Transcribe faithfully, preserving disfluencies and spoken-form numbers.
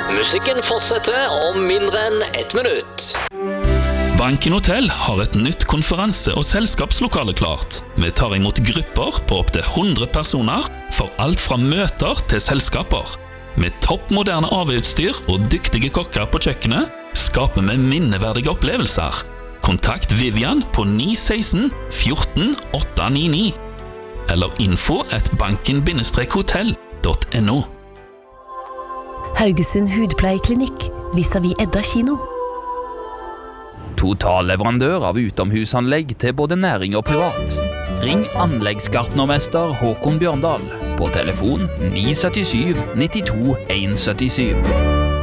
Musikken fortsetter om mindre enn ett minutt. Banken Hotel har et nytt konferanse- og selskapslokale klart. Vi tar imot grupper på opp til hundre personer for alt fra møter til selskaper. Med toppmoderne A V-utstyr og dyktige kokker på kjøkkenet skaper vi minneverdige opplevelser. Kontakt Vivian på ni ett seks ett fire åtte ni ni eller info at banken hotell punktum no. Haugesund Hudpleieklinikk vis-à-vis Edda kino. Totalleverandør av utomhusanlegg til både næring og privat. Ring anleggsgartnermester Håkon Bjørndal på telefon ni syv syv ni to en syv syv.